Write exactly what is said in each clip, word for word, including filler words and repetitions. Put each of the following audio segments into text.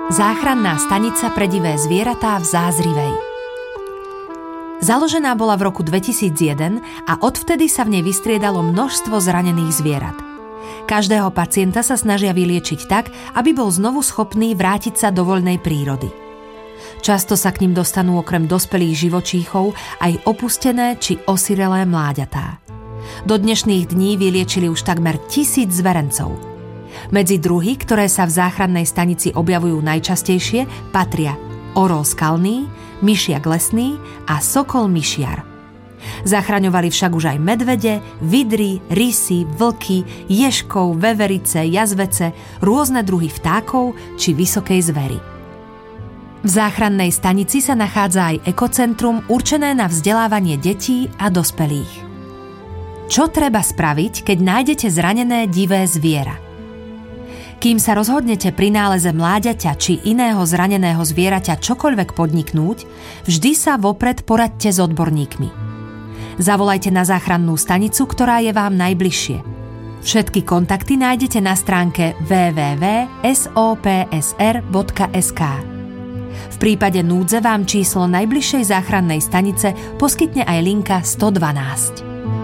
Záchranná stanica pre divé zvieratá v Zázrivej. Založená bola v roku dvetisícjeden a odvtedy sa v nej vystriedalo množstvo zranených zvierat. Každého pacienta sa snažia vyliečiť tak, aby bol znovu schopný vrátiť sa do voľnej prírody. Často sa k ním dostanú okrem dospelých živočíchov aj opustené či osirelé mláďatá. Do dnešných dní vyliečili už takmer tisíc zverencov. Medzi druhy, ktoré sa v záchrannej stanici objavujú najčastejšie, patria orol skalný, myšiak lesný a sokol myšiar. Zachraňovali však už aj medvede, vidry, rysy, vlky, ježkov, veverice, jazvece, rôzne druhy vtákov či vysokej zvery. V záchrannej stanici sa nachádza aj ekocentrum určené na vzdelávanie detí a dospelých. Čo treba spraviť, keď nájdete zranené divé zviera? Kým sa rozhodnete pri náleze mláďaťa či iného zraneného zvieraťa čokoľvek podniknúť, vždy sa vopred poradte s odborníkmi. Zavolajte na záchrannú stanicu, ktorá je vám najbližšie. Všetky kontakty nájdete na stránke w w w bodka s o p s r bodka s k. V prípade núdze vám číslo najbližšej záchrannej stanice poskytne aj linka sto dvanásť.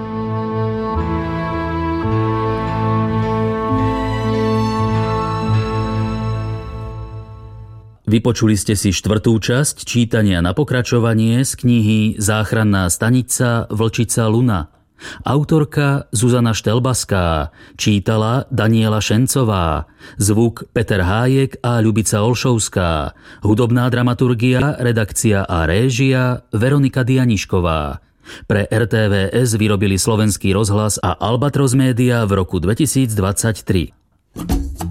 Vypočuli ste si štvrtú časť čítania na pokračovanie z knihy Záchranná stanica Vlčica Luna. Autorka Zuzana Štelbaská, čítala Daniela Šencová, zvuk Peter Hájek a Ľubica Olšovská, hudobná dramaturgia, redakcia a réžia Veronika Dianišková. Pre er té vé es vyrobili Slovenský rozhlas a Albatros Media v roku dvetisícdvadsaťtri.